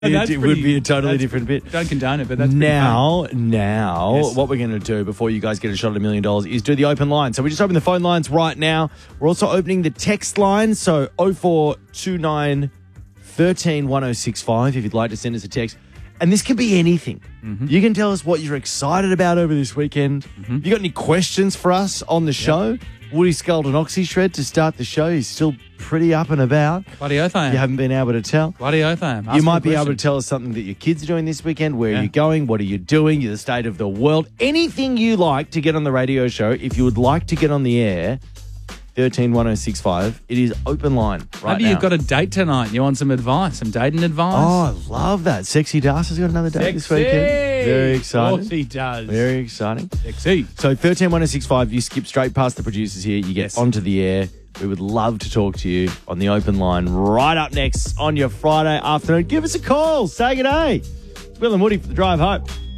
It would be a totally different bit. Don't condone it, but that's now, Yes. what we're going to do before you guys get a shot at $1 million is do the open line. So we just open the phone lines right now. We're also opening the text line. So 0429 13 1065 if you'd like to send us a text. And this can be anything. Mm-hmm. You can tell us what you're excited about over this weekend. You got any questions for us on the show? Woody Skelton Oxyshred to start the show. He's still pretty up and about. Bloody oath I am. You haven't been able to tell. Bloody oath I am. Ask You me might a be able to question. tell us something that your kids are doing this weekend. Where are you going? What are you doing? You're the state of the world. Anything you like to get on the radio show, if you would like to get on the air, 131065. It is open line right Maybe now. you've got a date tonight. You want some advice, some dating advice? Oh, I love that. Sexy Das has got another date this weekend. Very exciting. Of course he does. Very exciting. Sexy. So 131065, you skip straight past the producers here. You get onto the air. We would love to talk to you on the open line right up next on your Friday afternoon. Give us a call. Say good day. It's Will and Woody for the drive home.